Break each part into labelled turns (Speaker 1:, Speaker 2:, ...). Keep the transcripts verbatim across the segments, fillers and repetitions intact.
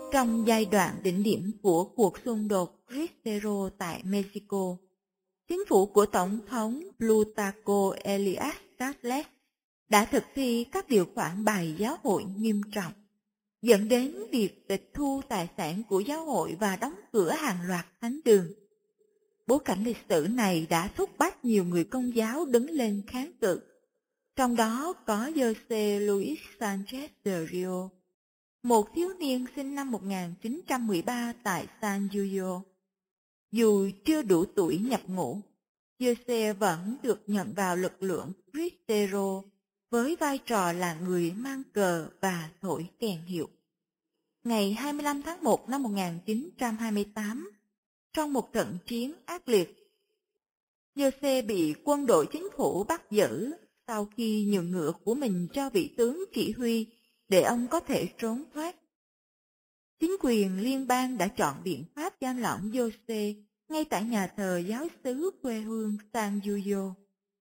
Speaker 1: Trong giai đoạn đỉnh điểm của cuộc xung đột Cristero tại Mexico, chính phủ của Tổng thống Plutarco Elias Calles đã thực thi các điều khoản bài giáo hội nghiêm trọng, dẫn đến việc tịch thu tài sản của giáo hội và đóng cửa hàng loạt thánh đường. Bối cảnh lịch sử này đã thúc bách nhiều người Công giáo đứng lên kháng cự, trong đó có José Luis Sánchez de Rio, một thiếu niên sinh năm một nghìn chín trăm mười ba tại San Diego. Dù chưa đủ tuổi nhập ngũ, José vẫn được nhận vào lực lượng Cristero với vai trò là người mang cờ và thổi kèn hiệu. Ngày hai mươi lăm tháng một năm một nghìn chín trăm hai mươi tám, trong một trận chiến ác liệt, José bị quân đội chính phủ bắt giữ sau khi nhường ngựa của mình cho vị tướng chỉ huy để ông có thể trốn thoát. Chính quyền liên bang đã chọn biện pháp giam lỏng José ngay tại nhà thờ giáo xứ quê hương San Diego,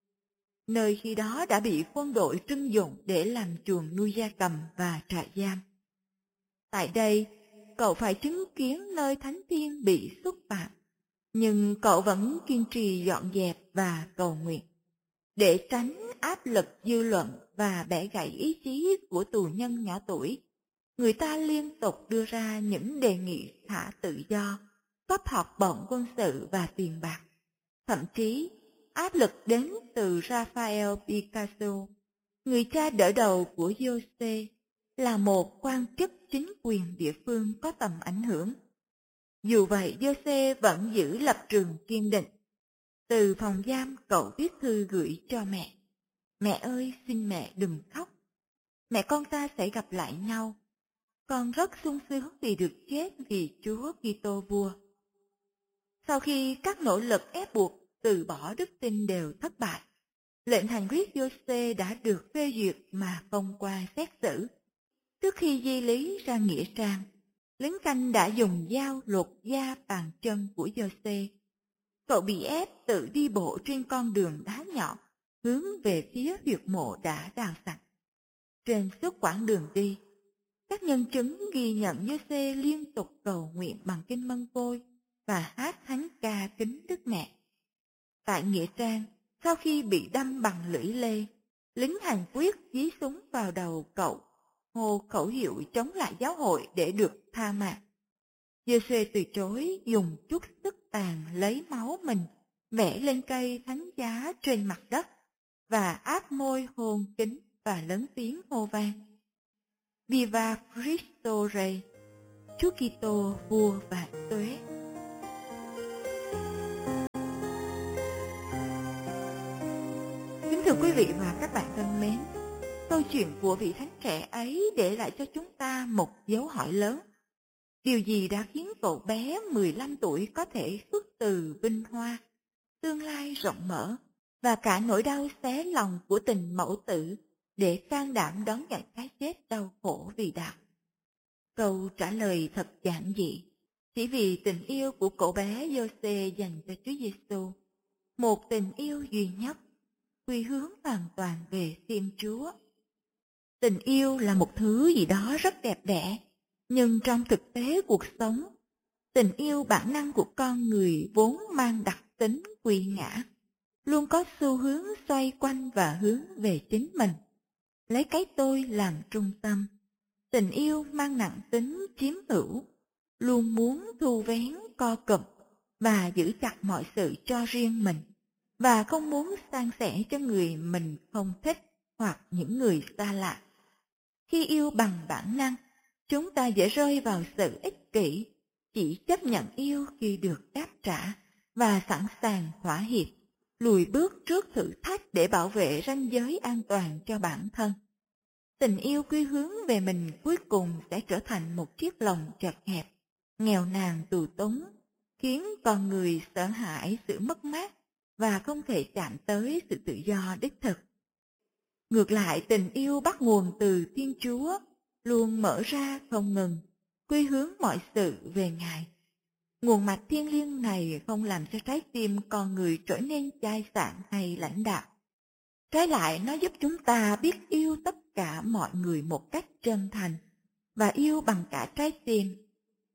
Speaker 1: nơi khi đó đã bị quân đội trưng dụng để làm chuồng nuôi gia cầm và trại giam. Tại đây, cậu phải chứng kiến nơi thánh thiên bị xúc phạm, nhưng cậu vẫn kiên trì dọn dẹp và cầu nguyện. Để tránh áp lực dư luận và bẻ gãy ý chí của tù nhân nhỏ tuổi, người ta liên tục đưa ra những đề nghị thả tự do, cấp học bổng quân sự và tiền bạc. Thậm chí, áp lực đến từ Rafael Picasso, người cha đỡ đầu của José, là một quan chức chính quyền địa phương có tầm ảnh hưởng. Dù vậy, José vẫn giữ lập trường kiên định. Từ phòng giam, cậu viết thư gửi cho mẹ. Mẹ ơi, xin mẹ đừng khóc. Mẹ con ta sẽ gặp lại nhau. Con rất sung sướng vì được chết vì Chúa Kitô vua. Sau khi các nỗ lực ép buộc từ bỏ đức tin đều thất bại, lệnh hành quyết José đã được phê duyệt mà không qua xét xử. Trước khi di lý ra nghĩa trang, lính canh đã dùng dao lột da bàn chân của José. Cậu bị ép tự đi bộ trên con đường đá nhọn hướng về phía huyệt mộ đã đào sạch. Trên suốt quãng đường đi, các nhân chứng ghi nhận José liên tục cầu nguyện bằng kinh mân côi và hát thánh ca kính Đức Mẹ. Tại nghĩa trang, sau khi bị đâm bằng lưỡi lê, lính hành quyết dí súng vào đầu cậu, hô khẩu hiệu chống lại giáo hội để được tha mạng. José từ chối, dùng chút sức tàn lấy máu mình vẽ lên cây thánh giá trên mặt đất và áp môi hôn kính và lớn tiếng hô vang: Viva Cristo Rey, Chúa Kitô vua vạn tuế. Kính thưa quý vị và các bạn thân mến, câu chuyện của vị thánh trẻ ấy để lại cho chúng ta một dấu hỏi lớn. Điều gì đã khiến cậu bé mười lăm tuổi có thể xuất từ vinh hoa, tương lai rộng mở và cả nỗi đau xé lòng của tình mẫu tử để can đảm đón nhận cái chết đau khổ vì đạo? Câu trả lời thật giản dị, chỉ vì tình yêu của cậu bé José dành cho Chúa Giêsu, một tình yêu duy nhất, quy hướng hoàn toàn về Thiên Chúa. Tình yêu là một thứ gì đó rất đẹp đẽ, nhưng trong thực tế cuộc sống, tình yêu bản năng của con người vốn mang đặc tính quy ngã, luôn có xu hướng xoay quanh và hướng về chính mình, lấy cái tôi làm trung tâm. Tình yêu mang nặng tính chiếm hữu, luôn muốn thu vén co cụm và giữ chặt mọi sự cho riêng mình, và không muốn san sẻ cho người mình không thích hoặc những người xa lạ. Khi yêu bằng bản năng, chúng ta dễ rơi vào sự ích kỷ, chỉ chấp nhận yêu khi được đáp trả và sẵn sàng thỏa hiệp, lùi bước trước thử thách để bảo vệ ranh giới an toàn cho bản thân. Tình yêu quy hướng về mình cuối cùng sẽ trở thành một chiếc lồng chật hẹp, nghèo nàn tù túng, khiến con người sợ hãi sự mất mát và không thể chạm tới sự tự do đích thực. Ngược lại, tình yêu bắt nguồn từ Thiên Chúa, luôn mở ra không ngừng, quy hướng mọi sự về Ngài. Nguồn mạch thiêng liêng này không làm cho trái tim con người trở nên chai sạn hay lãnh đạm. Trái lại, nó giúp chúng ta biết yêu tất cả mọi người một cách chân thành và yêu bằng cả trái tim,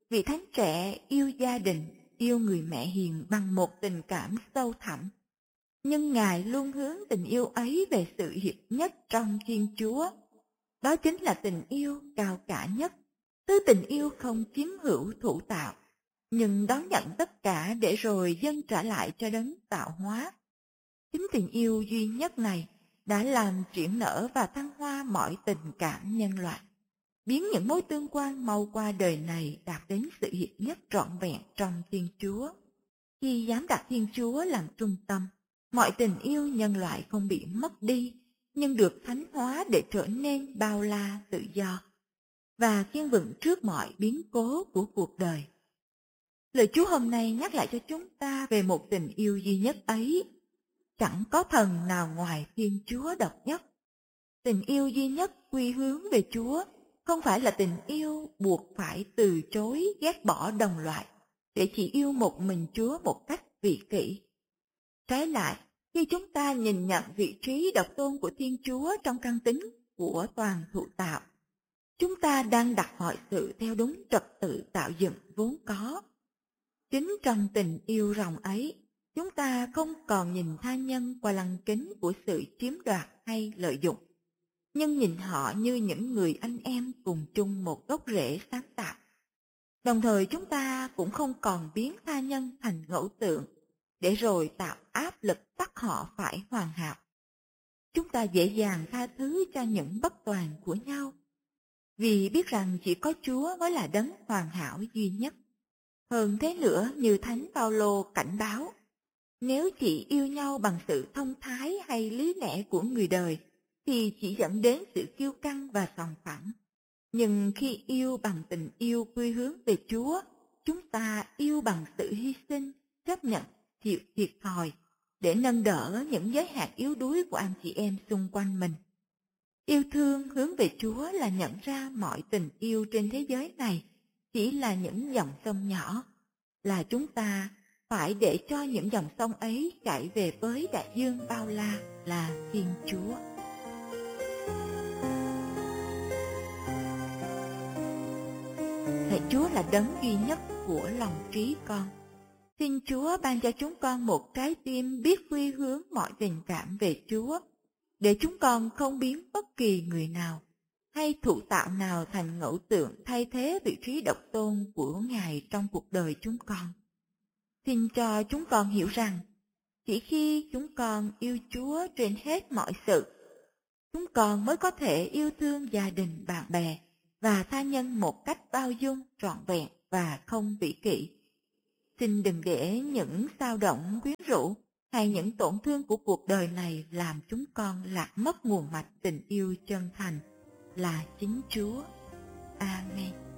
Speaker 1: vị thánh trẻ yêu gia đình, yêu người mẹ hiền bằng một tình cảm sâu thẳm. Nhưng Ngài luôn hướng tình yêu ấy về sự hiệp nhất trong Thiên Chúa. Đó chính là tình yêu cao cả nhất, thứ tình yêu không chiếm hữu thủ tạo, nhưng đón nhận tất cả để rồi dâng trả lại cho đấng tạo hóa. Chính tình yêu duy nhất này đã làm triển nở và thăng hoa mọi tình cảm nhân loại, biến những mối tương quan mau qua đời này đạt đến sự hiệp nhất trọn vẹn trong Thiên Chúa. Khi dám đặt Thiên Chúa làm trung tâm, mọi tình yêu nhân loại không bị mất đi, nhưng được thánh hóa để trở nên bao la tự do và kiên vững trước mọi biến cố của cuộc đời. Lời Chúa hôm nay nhắc lại cho chúng ta về một tình yêu duy nhất ấy. Chẳng có thần nào ngoài Thiên Chúa độc nhất. Tình yêu duy nhất quy hướng về Chúa không phải là tình yêu buộc phải từ chối ghét bỏ đồng loại để chỉ yêu một mình Chúa một cách vị kỷ. Trái lại, khi chúng ta nhìn nhận vị trí độc tôn của Thiên Chúa trong căn tính của toàn thụ tạo, chúng ta đang đặt mọi sự theo đúng trật tự tạo dựng vốn có. Chính trong tình yêu ròng ấy, chúng ta không còn nhìn tha nhân qua lăng kính của sự chiếm đoạt hay lợi dụng, nhưng nhìn họ như những người anh em cùng chung một gốc rễ sáng tạo. Đồng thời chúng ta cũng không còn biến tha nhân thành ngẫu tượng, để rồi tạo áp lực bắt họ phải hoàn hảo. Chúng ta dễ dàng tha thứ cho những bất toàn của nhau, vì biết rằng chỉ có Chúa mới là đấng hoàn hảo duy nhất. Hơn thế nữa, như Thánh Phaolô cảnh báo, nếu chỉ yêu nhau bằng sự thông thái hay lý lẽ của người đời, thì chỉ dẫn đến sự kiêu căng và sòng phẳng. Nhưng khi yêu bằng tình yêu quy hướng về Chúa, chúng ta yêu bằng sự hy sinh, chấp nhận, chịu thiệt thòi, để nâng đỡ những giới hạn yếu đuối của anh chị em xung quanh mình. Yêu thương hướng về Chúa là nhận ra mọi tình yêu trên thế giới này chỉ là những dòng sông nhỏ, là chúng ta phải để cho những dòng sông ấy chảy về với đại dương bao la là Thiên Chúa. Lạy Chúa là đấng duy nhất của lòng trí con. Xin Chúa ban cho chúng con một trái tim biết quy hướng mọi tình cảm về Chúa, để chúng con không biến bất kỳ người nào hay thụ tạo nào thành ngẫu tượng thay thế vị trí độc tôn của Ngài trong cuộc đời chúng con. Xin cho chúng con hiểu rằng, chỉ khi chúng con yêu Chúa trên hết mọi sự, chúng con mới có thể yêu thương gia đình, bạn bè và tha nhân một cách bao dung, trọn vẹn và không vĩ kỷ. Xin đừng để những xao động quyến rũ hay những tổn thương của cuộc đời này làm chúng con lạc mất nguồn mạch tình yêu chân thành là chính Chúa. Amen.